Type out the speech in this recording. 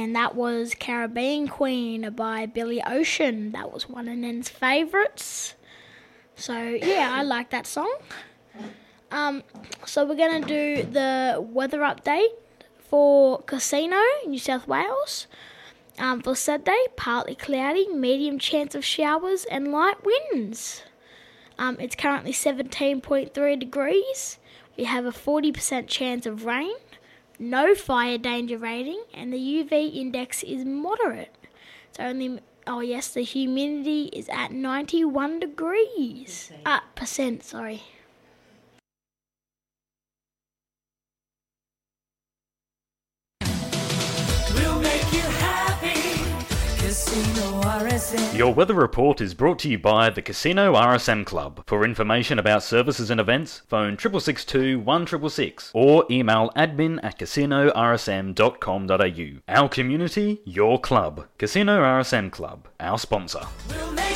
and that was Caribbean Queen by Billy Ocean. That was one of Nen's favourites. So, yeah, I like that song. So we're going to do the weather update for Casino, New South Wales. For Saturday, partly cloudy, medium chance of showers and light winds. It's currently 17.3 degrees. We have a 40% chance of rain, no fire danger rating, and the UV index is moderate. The humidity is at 91 degrees. Percent, sorry. We'll make you happy. Casino RSM. Your weather report is brought to you by the Casino RSM Club. For information about services and events, phone 6662 1666 or email admin@casinorsm.com.au. Our community, your club. Casino RSM Club, our sponsor. We'll make